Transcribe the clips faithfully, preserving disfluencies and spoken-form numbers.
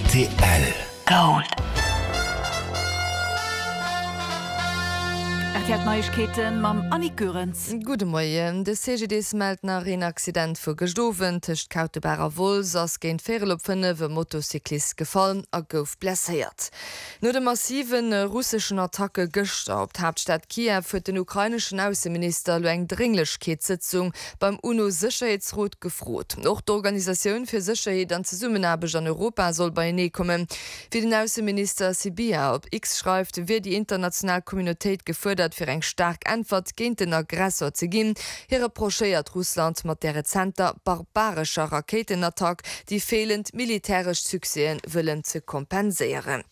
T L Gold. Neuigkeiten mam Annik Görenz. Gute Morgen. De C G Ds meldt nach een Accident vu gestoven, techt kautebarer Wols ass géint Ferelopënne we Motocyklist gefallen a gouf blessiert. No de massiven äh, russsischen Attacke gëchter op d'Hauptstadt Kiew huet den ukrainischen Außenminister lo eng Dringlichkeetssitzung beim U N O-Sicherheitsrat gefrot. Noch d'Organisaioun fir Sicherheet an ze Summenabeg an Europa soll bei nee kommen. Wie den Außenminister Sibia op X schreift, wie die internationale Communitéit gefordert fir eng stark Antwort géint den Aggressor ze ginn. Hier reprochéiert Russland mat der rezenter barbarischer Raketenattack, die fehlend militärech Succesen willen ze kompensieren.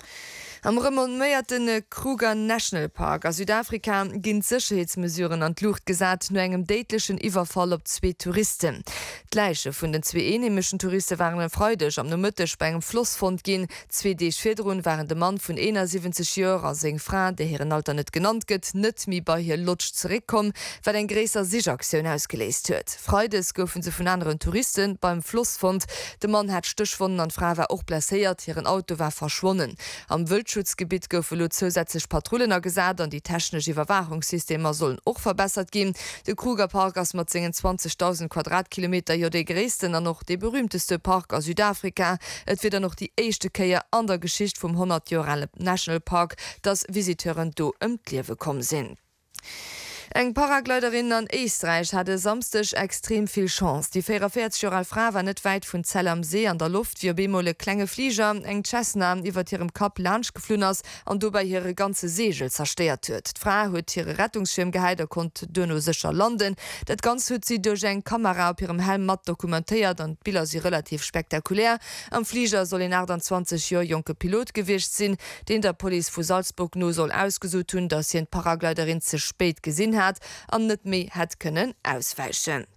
Am renomméierten Kruger National Park a Südafrika ginn Sicherheitsmesuren an d'Luucht gesat no engem deitlechen Iwerfall op zwee Touristen. D'Leiche vun den zwee enemischen Touristen waren freudeg am no Mëttech bei engem Flossfond ginn. Zwei Deeg Federun waren de Mann vun eenundsiebzig Joer seg Fra, de hireieren Alter net genannt gëtt, net mi bei hir Lutsch zerékom, wat en gréser Sichaktiun ausgeleest huet. Freudes goufen se vun anderen Touristen beim Flossfond. De Mann hat Stichwunden an Fra war och blesséiert, hireieren Auto war verschwonnen. Am Wildschutzgebiet goufe lo zusätzlich Patrouillen gesat an die technische Überwachungssysteme sollen auch verbessert gehen. De Kruger Park ass mat zwanzigtausend Quadratkilometer jo de gréessten an noch de berühmteste Park aus Südafrika. Et wird noch die echte Keier an der Geschicht vom hundert Jahre Nationalpark, dass Visiteuren do ëm d'Liewe kommen sind. Eng Paragliderin an Österreich hatte samstech extrem viel Chance. Die vierundvierzig Frau war net weit vun Zell am See an der Luft wie Bemole klenge Flieger eng Cessna iwwer ihrem Kap Lasch geflünners an du bei ihre ganze Segel zerstört huet. Frau huet ihre Rettungsschirm geheider kont dënno sicher landen. Dat ganz huet sie durch eng Kamera op ihrem Helm mat dokumentiert an Bilder sie relativ spektakulär. Am Flieger soll in achtundzwanzig Joer junge Pilot gewicht sinn, den der Police vu Salzburg no soll ausgesucht hun, dass sie en Paragliderin ze spät gesinn hat an net méi het kënnen ausweichen.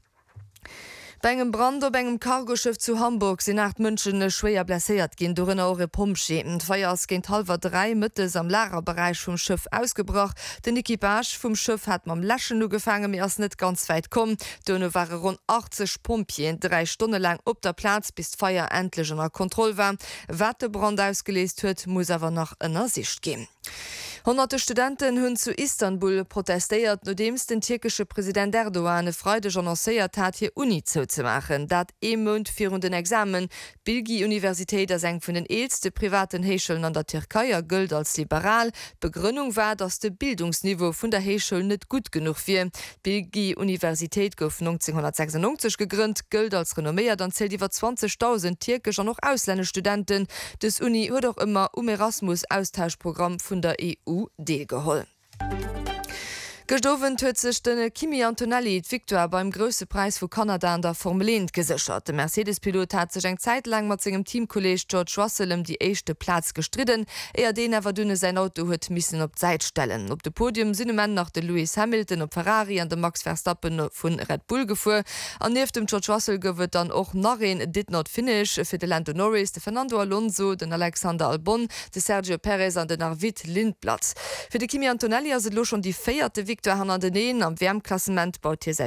Bei engem Brand op engem Cargoschiff zu Hamburg sind acht Mënschen schwéier blessiert gin do eure Pumpschemen. Feiers géint halber drei Mëttes am Lagerbereich vum Schiff ausgebracht. Den Ekipage vum Schiff hat mam Lächen no gefangen mir ass net ganz weit kom. Done waren rund achtzig Pumpien drei Stunden lang op der Platz bis Feier endlich an der Kontrolle war. Wat de Brand ausgelesen huet, muss aber nach ënner Sicht gehen. Hunderte Studenten hunn zu Istanbul protestiert, nodems den türkische Präsident Erdogan e freudig annoncéiert hat, hier Uni zuzumachen. Dat emund vir den Examen. Bilgi-Universität as eng vun den eelste privaten Heescheln an der Türkei gilt als liberal. Begründung war, dass de Bildungsniveau vun der Heeschel net gut genug fir. Bilgi-Universität gouf neunzehnhundertsechsundneunzig gegründet, gilt als renommiert, dann zählt iwwer zwanzigtausend türkisch an noch ausländische Studenten. Des Uni huet auch immer um Erasmus-Austauschprogramm vun der E U deelgeholl. Gestoven huet sech den Kimi Antonelli Victor beim grösse Preis vu Kanada an der Formel eins gesichert. De Mercedes-Pilot hat sech eng Zeit lang mat segem Teamkolleg George Russell um die echte Platz gestritten. Er den awer dunne sein Auto huet missen op Zeit stellen. Op de Podium sinne man nach de Lewis Hamilton op Ferrari an de Max Verstappen vun Red Bull gefu. An neef dem George Russell gowet dann och Norrin did not finish fir de Lando Norris, de Fernando Alonso, den Alexander Albon, de Sergio Perez an den Arvid Lindplatz. Für de Kimi Antonelli se lo schon die feierte Victor han an den am Wärmklassement baut hier